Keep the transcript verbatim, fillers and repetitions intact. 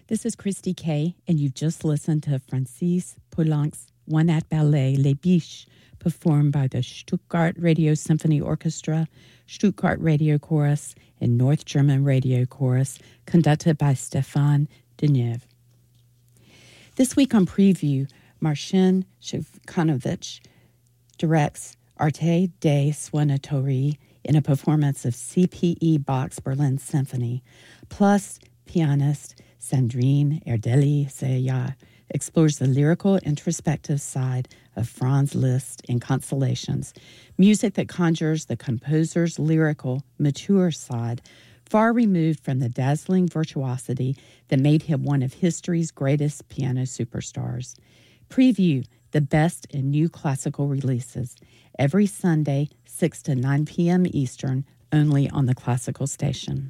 This is Christy Kay, and you've just listened to Francis Poulenc's one-act ballet, Les Biches, performed by the Stuttgart Radio Symphony Orchestra, Stuttgart Radio Chorus, and North German Radio Chorus, conducted by Stéphane Deneuve. This week on Preview, Marcin Shevkanovich directs Arte dei Suonatori in a performance of C P E Bach's Berlin Symphony, plus pianist Sandrine Erdely-Seyat explores the lyrical, introspective side of Franz Liszt in Constellations, music that conjures the composer's lyrical, mature side, far removed from the dazzling virtuosity that made him one of history's greatest piano superstars. Preview the best in new classical releases every Sunday, six to nine p.m. Eastern, only on the Classical Station.